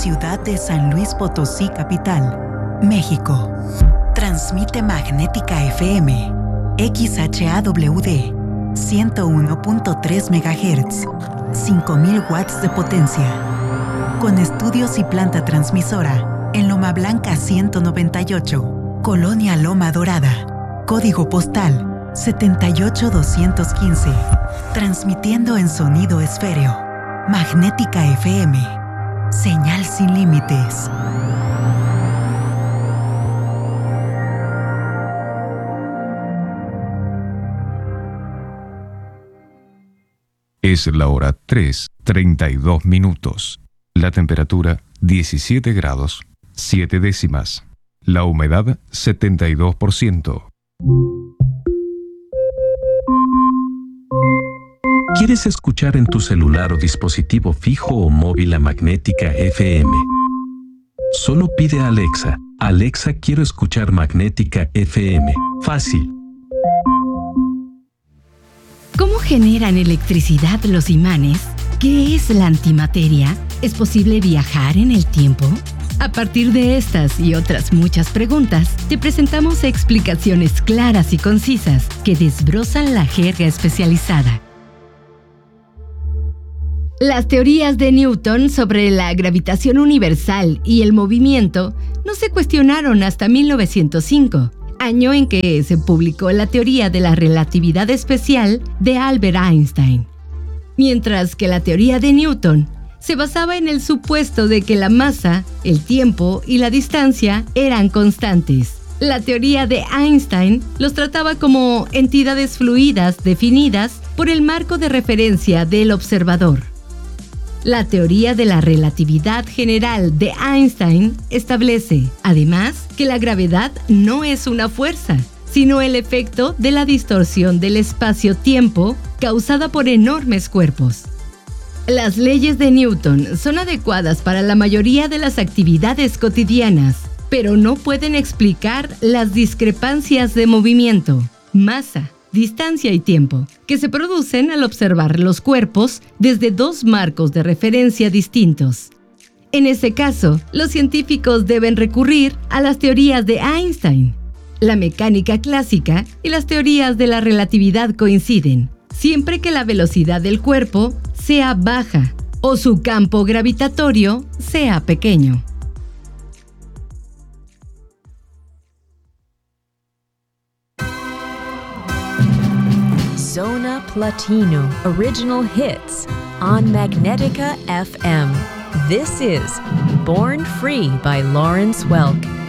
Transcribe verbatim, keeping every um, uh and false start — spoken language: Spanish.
ciudad de San Luis Potosí, capital, México. Transmite Magnética F M, X H A W D, ciento uno punto tres megahertz, cinco mil watts de potencia. Con estudios y planta transmisora en Loma Blanca ciento noventa y ocho, Colonia Loma Dorada. Código postal setenta y ocho doscientos quince. Transmitiendo en sonido esféreo. Magnética F M. Señal sin límites. Es la hora tres, treinta y dos minutos. La temperatura diecisiete grados, siete décimas. La humedad setenta y dos por ciento. ¿Quieres escuchar en tu celular o dispositivo fijo o móvil a Magnética F M? Solo pide a Alexa, Alexa, quiero escuchar Magnética F M. Fácil. ¿Cómo generan electricidad los imanes? ¿Qué es la antimateria? ¿Es posible viajar en el tiempo? A partir de estas y otras muchas preguntas, te presentamos explicaciones claras y concisas que desbrozan la jerga especializada. Las teorías de Newton sobre la gravitación universal y el movimiento no se cuestionaron hasta mil novecientos cinco, año en que se publicó la teoría de la relatividad especial de Albert Einstein. Mientras que la teoría de Newton se basaba en el supuesto de que la masa, el tiempo y la distancia eran constantes. La teoría de Einstein los trataba como entidades fluidas definidas por el marco de referencia del observador. La teoría de la relatividad general de Einstein establece, además, que la gravedad no es una fuerza, sino el efecto de la distorsión del espacio-tiempo causada por enormes cuerpos. Las leyes de Newton son adecuadas para la mayoría de las actividades cotidianas, pero no pueden explicar las discrepancias de movimiento, masa, distancia y tiempo, que se producen al observar los cuerpos desde dos marcos de referencia distintos. En ese caso, los científicos deben recurrir a las teorías de Einstein. La mecánica clásica y las teorías de la relatividad coinciden, siempre que la velocidad del cuerpo sea baja o su campo gravitatorio sea pequeño. Zona Platino original hits on Magnetica F M. This is Born Free by Lawrence Welk.